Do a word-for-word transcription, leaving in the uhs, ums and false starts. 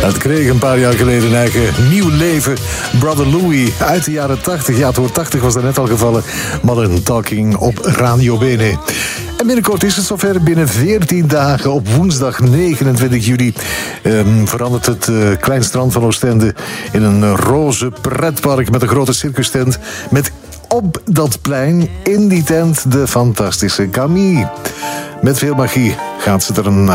Het kreeg een paar jaar geleden een eigen nieuw leven. Brother Louie uit de jaren tachtig. Ja, het woord tachtig was daarnet al gevallen. Modern Talking op Radio Bene. En binnenkort is het zover. Binnen veertien dagen op woensdag negenentwintig juli... Um, verandert het uh, klein strand van Oostende in een roze pretpark met een grote circustent. Met op dat plein, in die tent, de fantastische Camille. Met veel magie gaat ze er een